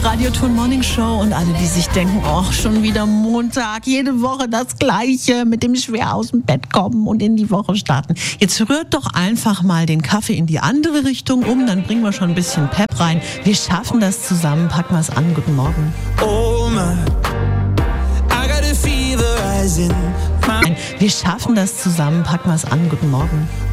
Radioton Morning Show und alle, die sich denken, ach, schon wieder Montag, jede Woche das Gleiche, mit dem schwer aus dem Bett kommen und in die Woche starten. Jetzt rührt doch einfach mal den Kaffee in die andere Richtung um, dann bringen wir schon ein bisschen Pep rein. Wir schaffen das zusammen, packen wir es an. Guten Morgen. Oh man, I got a fever rising. Wir schaffen das zusammen, packen wir es an. Guten Morgen.